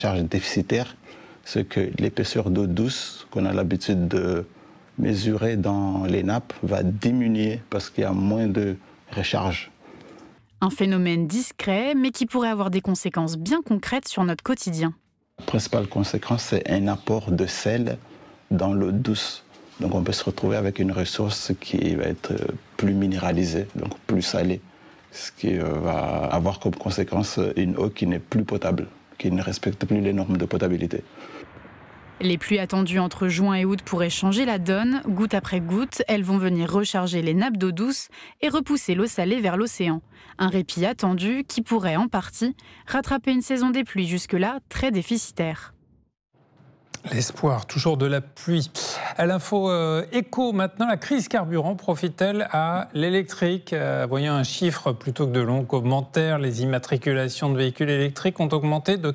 Charge déficitaire, c'est que l'épaisseur d'eau douce qu'on a l'habitude de mesurer dans les nappes va diminuer parce qu'il y a moins de recharge. Un phénomène discret, mais qui pourrait avoir des conséquences bien concrètes sur notre quotidien. La principale conséquence, c'est un apport de sel dans l'eau douce. Donc on peut se retrouver avec une ressource qui va être plus minéralisée, donc plus salée, ce qui va avoir comme conséquence une eau qui n'est plus potable, qui ne respecte plus les normes de potabilité. Les pluies attendues entre juin et août pourraient changer la donne. Goutte après goutte, elles vont venir recharger les nappes d'eau douce et repousser l'eau salée vers l'océan. Un répit attendu qui pourrait en partie rattraper une saison des pluies jusque-là très déficitaire. L'espoir, toujours de la pluie. À l'info éco, maintenant, la crise carburant profite-t-elle à l'électrique ? Voyons un chiffre plutôt que de longs commentaires. Les immatriculations de véhicules électriques ont augmenté de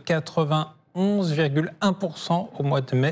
91,1% au mois de mai.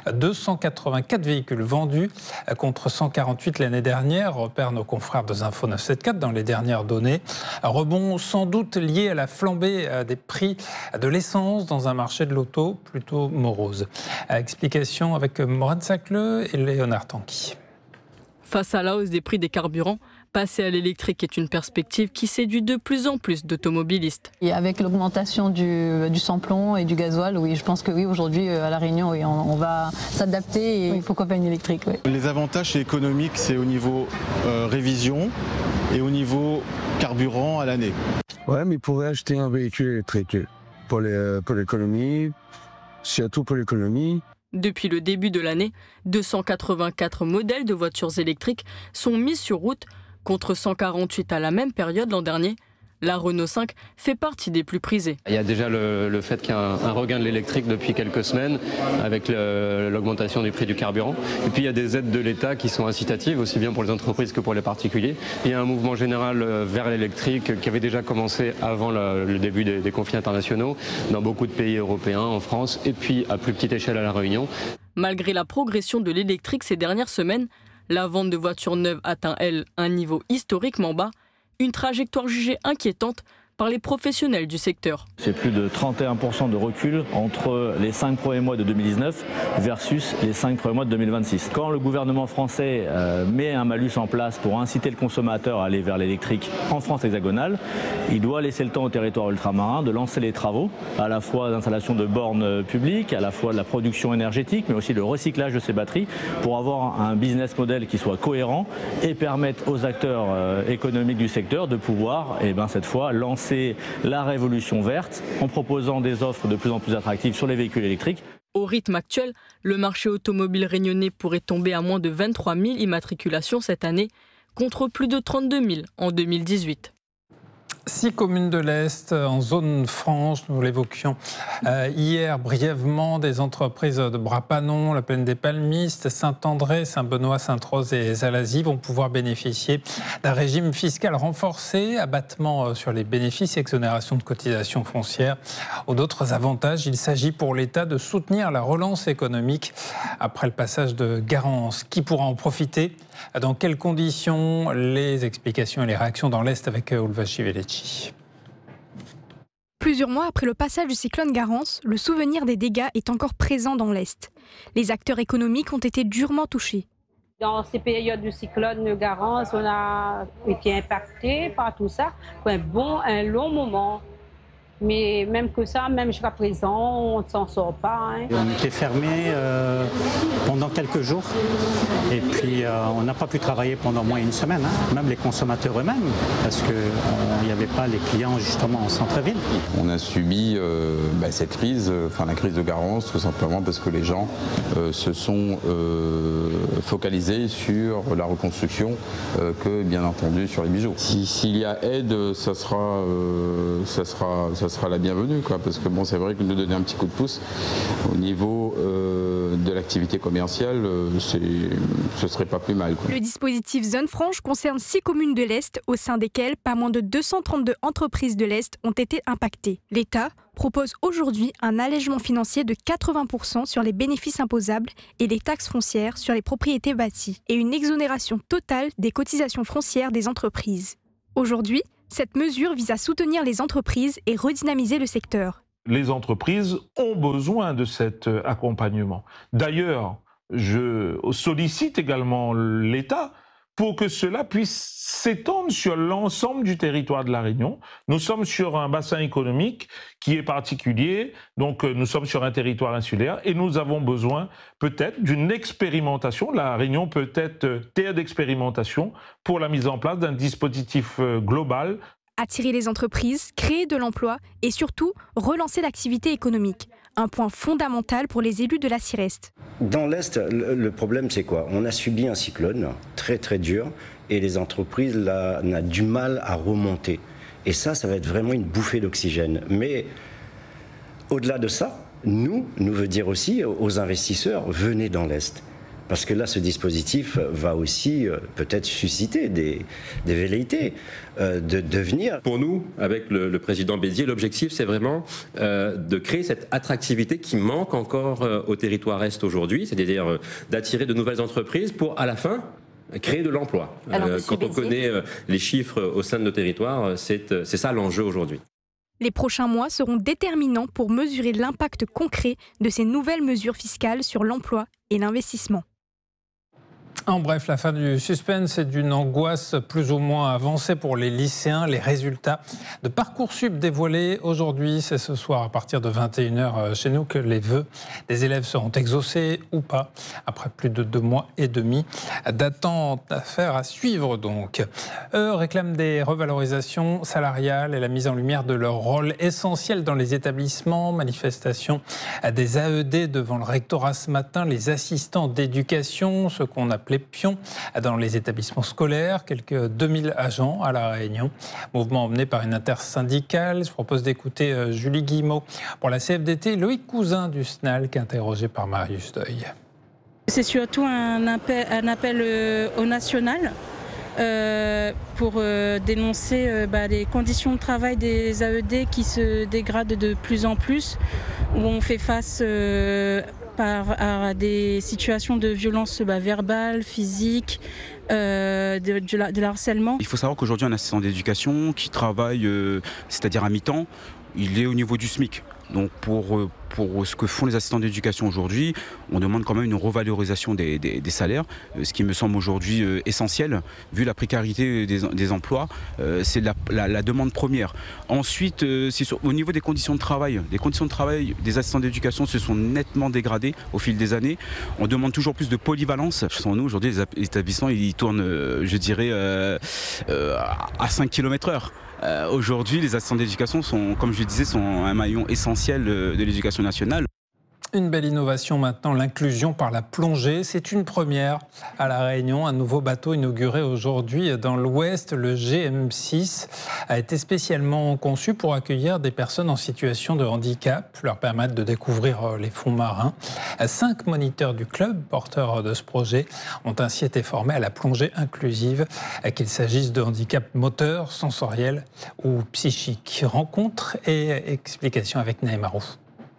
284 véhicules vendus contre 148 l'année dernière, repèrent nos confrères de Zinfo 974 dans les dernières données. Un rebond sans doute lié à la flambée des prix de l'essence dans un marché de l'auto plutôt morose. Explication avec Morane Sacleux et Léonard Tanguy. Face à la hausse des prix des carburants, passer à l'électrique est une perspective qui séduit de plus en plus d'automobilistes. Et avec l'augmentation du samplon et du gasoil, oui, je pense que oui, aujourd'hui à La Réunion, oui, on va s'adapter et il faut qu'on fasse une électrique. Oui. Les avantages économiques, c'est au niveau révision et au niveau carburant à l'année. Ouais, mais il pourrait acheter un véhicule électrique pour l'économie, surtout pour l'économie. Depuis le début de l'année, 284 modèles de voitures électriques sont mis sur route contre 148 à la même période l'an dernier. La Renault 5 fait partie des plus prisées. Il y a déjà le fait qu'il y a un regain de l'électrique depuis quelques semaines avec l'augmentation du prix du carburant. Et puis il y a des aides de l'État qui sont incitatives, aussi bien pour les entreprises que pour les particuliers. Il y a un mouvement général vers l'électrique qui avait déjà commencé avant le début des conflits internationaux dans beaucoup de pays européens, en France, et puis à plus petite échelle à La Réunion. Malgré la progression de l'électrique ces dernières semaines, la vente de voitures neuves atteint, elle, un niveau historiquement bas. Une trajectoire jugée inquiétante par les professionnels du secteur. C'est plus de 31% de recul entre les 5 premiers mois de 2019 versus les 5 premiers mois de 2026. Quand le gouvernement français met un malus en place pour inciter le consommateur à aller vers l'électrique en France hexagonale, il doit laisser le temps au territoire ultramarin de lancer les travaux, à la fois d'installation de bornes publiques, à la fois de la production énergétique, mais aussi le recyclage de ces batteries pour avoir un business model qui soit cohérent et permettre aux acteurs économiques du secteur de pouvoir, cette fois, lancer la révolution verte en proposant des offres de plus en plus attractives sur les véhicules électriques. Au rythme actuel, le marché automobile réunionnais pourrait tomber à moins de 23 000 immatriculations cette année, contre plus de 32 000 en 2018. 6 communes de l'Est en zone franche, nous l'évoquions hier brièvement, des entreprises de Bras-Panon, la Plaine des Palmistes, Saint-André, Saint-Benoît, Sainte-Rose et Zalazie vont pouvoir bénéficier d'un régime fiscal renforcé, abattement sur les bénéfices, exonération de cotisations foncières ou d'autres avantages. Il s'agit pour l'État de soutenir la relance économique après le passage de Garance. Qui pourra en profiter ? Dans quelles conditions ? Les explications et les réactions dans l'Est avec Ulva Chiveleci. Plusieurs mois après le passage du cyclone Garance, le souvenir des dégâts est encore présent dans l'Est. Les acteurs économiques ont été durement touchés. Dans ces périodes du cyclone Garance, on a été impacté par tout ça pour un long moment. Mais même que ça, même jusqu'à présent, on ne s'en sort pas. On était fermé pendant quelques jours et puis on n'a pas pu travailler pendant moins d'une semaine, même les consommateurs eux-mêmes, parce qu'il n'y avait pas les clients justement en centre-ville. On a subi cette crise, la crise de Garance, tout simplement parce que les gens se sont focalisés sur la reconstruction que bien entendu sur les bijoux. S'il y a aide, ça sera la bienvenue, parce que c'est vrai que nous donner un petit coup de pouce au niveau de l'activité commerciale, ce serait pas plus mal. Le dispositif Zone Franche concerne 6 communes de l'Est, au sein desquelles pas moins de 232 entreprises de l'Est ont été impactées. L'État propose aujourd'hui un allègement financier de 80% sur les bénéfices imposables et les taxes foncières sur les propriétés bâties, et une exonération totale des cotisations foncières des entreprises. Aujourd'hui, cette mesure vise à soutenir les entreprises et redynamiser le secteur. Les entreprises ont besoin de cet accompagnement. D'ailleurs, je sollicite également l'État pour que cela puisse s'étendre sur l'ensemble du territoire de La Réunion. Nous sommes sur un bassin économique qui est particulier, donc nous sommes sur un territoire insulaire et nous avons besoin peut-être d'une expérimentation. La Réunion peut être terre d'expérimentation pour la mise en place d'un dispositif global. Attirer les entreprises, créer de l'emploi et surtout relancer l'activité économique. Un point fondamental pour les élus de la CIREST. Dans l'Est, le problème c'est quoi ? On a subi un cyclone très très dur et les entreprises là, ont du mal à remonter. Et ça va être vraiment une bouffée d'oxygène. Mais au-delà de ça, nous veut dire aussi aux investisseurs, venez dans l'Est. Parce que là, ce dispositif va aussi peut-être susciter des velléités de venir. Pour nous, avec le président Béziers, l'objectif, c'est vraiment de créer cette attractivité qui manque encore au territoire Est aujourd'hui, c'est-à-dire d'attirer de nouvelles entreprises pour, à la fin, créer de l'emploi. Quand on connaît les chiffres au sein de nos territoires, c'est ça l'enjeu aujourd'hui. Les prochains mois seront déterminants pour mesurer l'impact concret de ces nouvelles mesures fiscales sur l'emploi et l'investissement. En bref, la fin du suspense et d'une angoisse plus ou moins avancée pour les lycéens. Les résultats de Parcoursup dévoilés aujourd'hui, c'est ce soir à partir de 21h chez nous que les vœux des élèves seront exaucés ou pas, après plus de 2 mois et demi d'attente. Affaire à suivre donc. Eux réclament des revalorisations salariales et la mise en lumière de leur rôle essentiel dans les établissements. Manifestation des AED devant le rectorat ce matin, les assistants d'éducation, ce qu'on appelle les pions dans les établissements scolaires, quelques 2000 agents à La Réunion. Mouvement emmené par une intersyndicale. Je propose d'écouter Julie Guillemot pour la CFDT, Loïc Cousin du SNALC, interrogé par Marius Deuil. C'est surtout un appel au national pour dénoncer les conditions de travail des AED qui se dégradent de plus en plus, où on fait face à des situations de violence verbale, physique, de harcèlement. Il faut savoir qu'aujourd'hui, un assistant d'éducation qui travaille, c'est-à-dire à mi-temps, il est au niveau du SMIC. Donc pour ce que font les assistants d'éducation aujourd'hui, on demande quand même une revalorisation des salaires, ce qui me semble aujourd'hui essentiel, vu la précarité des emplois, c'est la demande première. Ensuite, au niveau des conditions de travail, les conditions de travail des assistants d'éducation se sont nettement dégradées au fil des années. On demande toujours plus de polyvalence. Sans nous, aujourd'hui, les établissements, ils tournent, je dirais, à 5 km/h. Aujourd'hui, les assistants d'éducation sont, comme je le disais, sont un maillon essentiel de l'éducation nationale. Une belle innovation maintenant, l'inclusion par la plongée. C'est une première à La Réunion. Un nouveau bateau inauguré aujourd'hui dans l'Ouest, le GM6, a été spécialement conçu pour accueillir des personnes en situation de handicap, leur permettre de découvrir les fonds marins. 5 moniteurs du club, porteurs de ce projet, ont ainsi été formés à la plongée inclusive, qu'il s'agisse de handicap moteur, sensoriel ou psychique. Rencontre et explication avec Naïma Roux.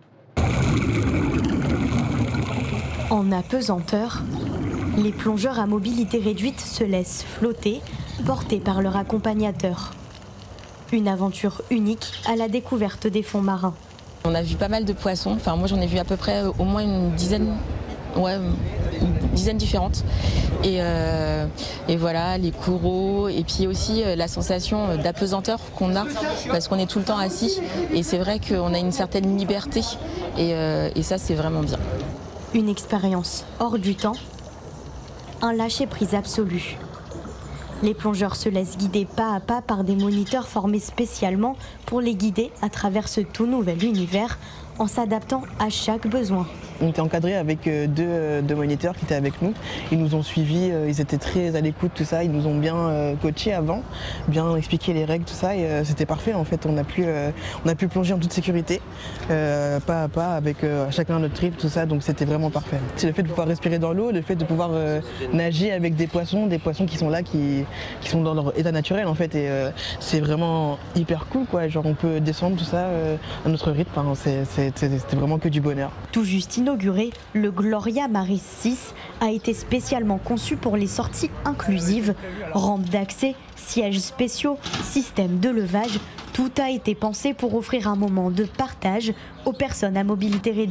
En apesanteur, les plongeurs à mobilité réduite se laissent flotter, portés par leur accompagnateur. Une aventure unique à la découverte des fonds marins. On a vu pas mal de poissons, enfin moi j'en ai vu à peu près au moins une dizaine différentes. Et voilà, les coraux, et puis aussi la sensation d'apesanteur qu'on a, parce qu'on est tout le temps assis, et c'est vrai qu'on a une certaine liberté, et ça c'est vraiment bien. Une expérience hors du temps, un lâcher-prise absolu. Les plongeurs se laissent guider pas à pas par des moniteurs formés spécialement pour les guider à travers ce tout nouvel univers en s'adaptant à chaque besoin. On était encadrés avec deux moniteurs qui étaient avec nous. Ils nous ont suivis, ils étaient très à l'écoute, tout ça. Ils nous ont bien coachés avant, bien expliqué les règles, tout ça. Et c'était parfait en fait. On a pu plonger en toute sécurité, pas à pas, avec chacun notre trip, tout ça. Donc c'était vraiment parfait. C'est le fait de pouvoir respirer dans l'eau, le fait de pouvoir nager avec des poissons qui sont là, qui sont dans leur état naturel en fait. Et c'est vraiment hyper cool quoi. Genre on peut descendre tout ça à notre rythme. Enfin, c'était vraiment que du bonheur. Tout juste inauguré, le Gloria Maris 6 a été spécialement conçu pour les sorties inclusives. Rampes d'accès, sièges spéciaux, système de levage, Tout a été pensé pour offrir un moment de partage aux personnes à mobilité réduite.